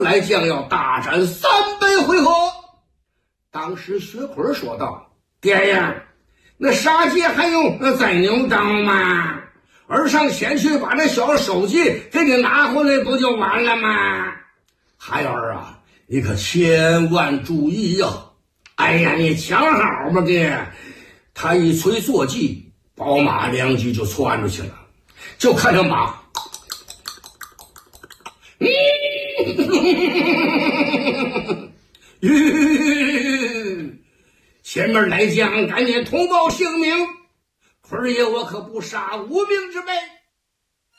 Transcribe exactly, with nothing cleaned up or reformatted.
来将要大战三百回合。当时薛奎说道：“爹呀，那杀鸡还用宰牛刀吗？儿上前去把那小手机给你拿回来不就完了吗？孩儿啊，你可千万注意呀！哎呀，你瞧好吧，爹。”他一催坐骑，宝马两骑就窜出去了，就看着马，嗯，前面来将赶紧通报姓名，坤爷我可不杀无名之辈。